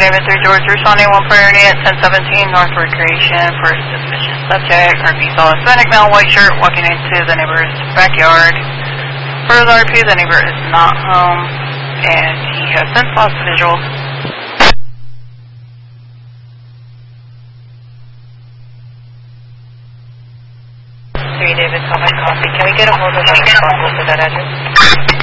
David 3 George, responding 1 priority at 1017 North Recreation for suspicious subject. RP saw a Hispanic male, white shirt, walking into the neighbor's backyard. Per the RP, the neighbor is not home, and he has since lost the visual. 3 David, call my coffee. Can we get a hold of the responsible for that address?